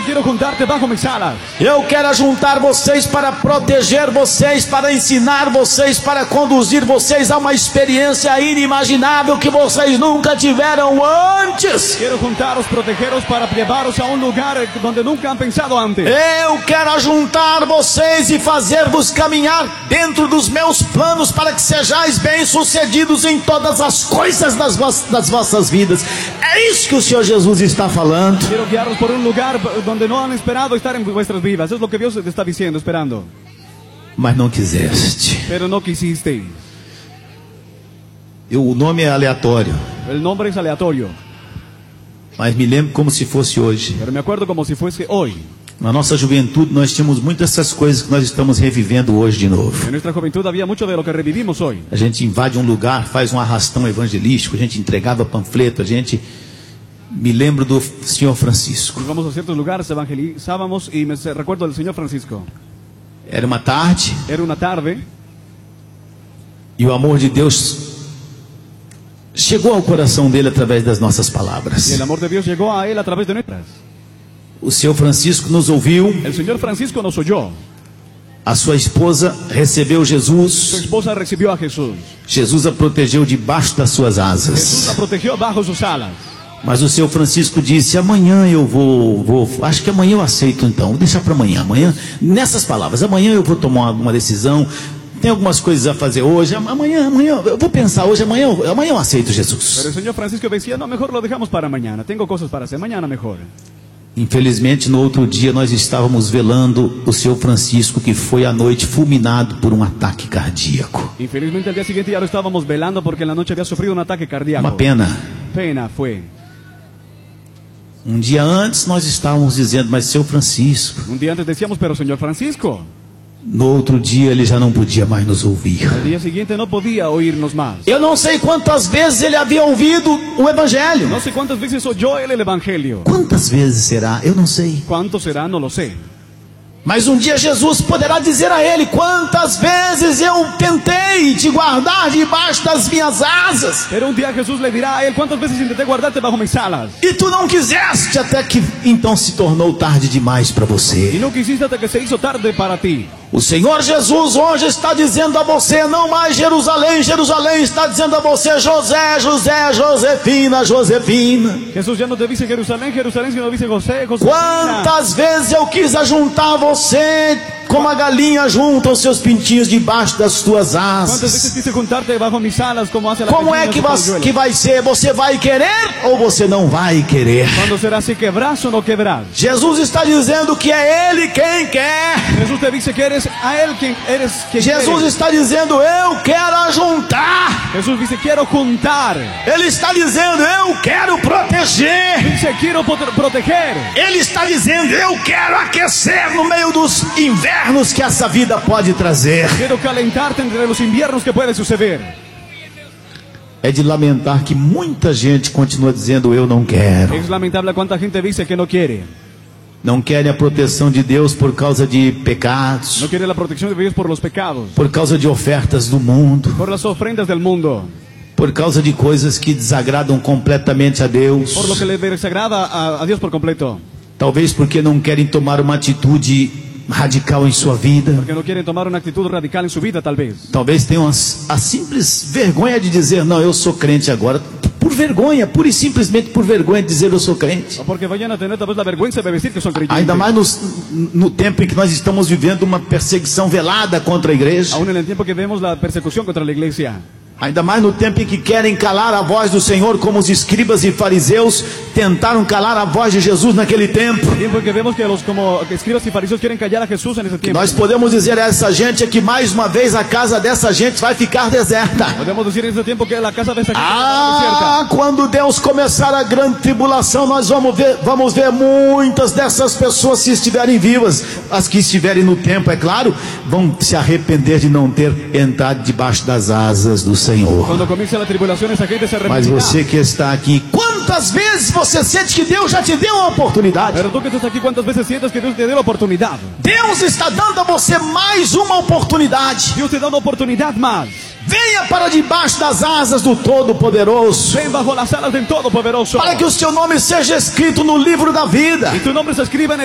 quiero juntarte bajo mis alas. Eu quero juntar vocês para proteger vocês, para ensinar vocês, para conduzir vocês a uma experiência inimaginável que vocês nunca tiveram antes. Quiero juntaros, protegeros para llevaros a un lugar donde nunca han pensado antes. Eu quero juntar vocês e fazer-vos caminhar dentro dos meus planos para que sejais bem-sucedidos em todas as coisas das vossas vidas. É isso que o Senhor Jesus está falando. Quiero guiaros por un lugar donde no han esperado estar en vuestras vidas. Es lo que Dios te está diciendo, esperando. Mas não quiseste. Pero no quisisteis. O nome é aleatório, El nombre es aleatorio, mas me lembro como se fosse hoje. pero me acuerdo como si fuese hoy. Na nossa juventude nós tínhamos muitas dessas coisas que nós estamos revivendo hoje de novo. En nuestra juventud había mucho de lo que revivimos hoy. A gente invade um lugar, faz um arrastão evangelístico, a gente entregava panfleto, me lembro do Senhor Francisco. Íbamos a ciertos lugares, evangelizábamos y me recuerdo del Señor Francisco. Era uma tarde Era una tarde e o amor de Deus chegou ao coração dele através das nossas y palavras. el amor de Dios llegó a él a través de nuestras. O Senhor Francisco nos ouviu, El Señor Francisco nos oyó. a sua esposa recebeu Su Jesus, esposa recibió a Jesús. Jesus a protegeu debaixo das suas Jesús la asas. protegió bajo sus alas. Mas o Senhor Francisco disse: amanhã eu vou, acho que amanhã eu aceito então, vou deixar para amanhã. Amanhã, nessas palavras, amanhã eu vou tomar uma decisão. Tem algumas coisas a fazer hoje. Amanhã eu vou pensar hoje. Amanhã eu aceito Pero Jesus. el Señor Francisco decía, no, mejor lo dejamos para mañana. Tengo cosas para hacer, mañana mejor. Infelizmente, no outro dia nós estávamos velando o Senhor Francisco, que foi à noite fulminado por um ataque cardíaco. Infelizmente, al día siguiente ya lo estábamos velando porque en la noche había sufrido un ataque cardíaco. Uma pena. Pena fue. Um dia antes nós estávamos dizendo: mas Senhor Francisco. Un día antes decíamos, pero Señor Francisco. No outro dia ele já não podia mais nos ouvir. Al día siguiente no podía oírnos más. Eu não sei quantas vezes ele havia ouvido o Evangelho. No sé cuántas veces oyó él el Evangelio. Quantas vezes será? Eu não sei. ¿Cuánto será? No lo sé. Mas um dia Jesus poderá dizer a ele: quantas vezes eu tentei te guardar debaixo das minhas asas, Pero un día Jesús le dirá a él, ¿cuántas veces intenté guardarte bajo mis alas? e tu não quiseste, até que então se tornou tarde demais para Y você. no quisiste hasta que se hizo tarde para ti. O Senhor Jesus hoje está dizendo a você: não mais Jerusalém, Jerusalém, está dizendo a você: José, José, Josefina, Josefina. Jesús ya no te dice Jerusalén, Jerusalén, sino dice José, José. Quantas vezes eu quis ajuntar você como a galinha junta os seus pintinhos debaixo das tuas ¿Cuántas veces asas? quise juntarte bajo mis alas como hace la Como gallina é en que su polluelo? que vai ser? Você vai querer ou você não vai querer? ¿Cuándo será si quebrás o no quebrás? Jesus está dizendo que é Ele quem quer. Jesús te dice que eres a él quien eres quien Jesus quieres. está dizendo: eu quero ajuntar. Jesús dice quiero juntar. Ele está dizendo: eu quero proteger. Dice quiero proteger. Ele está dizendo: eu quero aquecer no meio dos invernos que essa vida pode trazer. Quiero calentarte entre los inviernos que puede suceder. É de lamentar que muita gente continua dizendo: eu não quero. Es lamentable cuánta gente dice que no quiere. Não querem a proteção de Deus por causa de pecados, No quiere la protección de Dios por los pecados, por causa de ofertas do mundo, por las ofrendas del mundo, por causa de coisas que desagradam completamente a Deus. por lo que le desagrada a Dios por completo. Talvez porque não querem tomar uma atitude radical em sua vida. Porque no quieren tomar una actitud radical en su vida, tal vez. Talvez tenham a simples vergonha de dizer: não, eu sou crente agora. Por vergonha, pura e simplesmente por vergonha de dizer: eu sou crente. O porque vayan a tener tal vez la vergüenza de decir que son creyentes. Ainda mais no tempo em que nós estamos vivendo uma perseguição velada contra a igreja. Aún en el tiempo que vemos la persecución contra la iglesia. Ainda mais no tempo em que querem calar a voz do Senhor, como os escribas e fariseus tentaram calar a voz de Jesus naquele tempo. Tiempo en que vemos que los como escribas y fariseos quieren callar a Jesús en ese tiempo. Nós podemos dizer a essa gente é que mais uma vez a casa dessa gente vai ficar deserta. Podemos decir en ese tiempo que la casa de esta gente estará desierta. Quando Deus começar a grande tribulação, nós vamos ver muitas dessas pessoas, se estiverem vivas, as que estiverem no tempo, é claro, vão se arrepender de não ter entrado debaixo das asas do Senhor. Cuando comience la tribulación, esa gente se Mas arrepentirá. você que está aqui, quantas vezes você sente que Deus já te deu uma oportunidade? Pero tú que estás aquí, ¿cuántas veces sientes que Dios te dio la oportunidad? Deus está dando a você mais uma oportunidade. Dios te da una oportunidad más. Venha para debaixo das asas do Todo-Poderoso, Ven bajo las alas del Todopoderoso. para que o seu nome seja escrito no livro da vida. Y tu nombre se escriba en el